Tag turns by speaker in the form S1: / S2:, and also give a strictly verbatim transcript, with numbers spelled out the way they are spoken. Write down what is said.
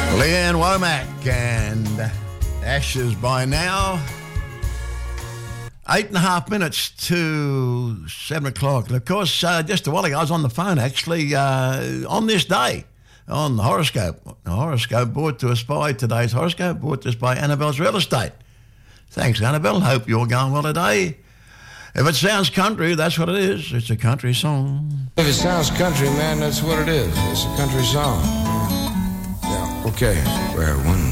S1: Leanne Womack and Ashes by now. Eight and a half minutes to seven o'clock. And of course, uh, just a while ago, I was on the phone actually uh, on this day on the horoscope. The horoscope brought to us by today's horoscope, brought to us by Annabelle's Real Estate. Thanks, Annabelle. Hope you're going well today. If it sounds country, that's what it is. It's a country song.
S2: If it sounds country, man, that's what it is. It's a country song. Yeah, okay. Well, one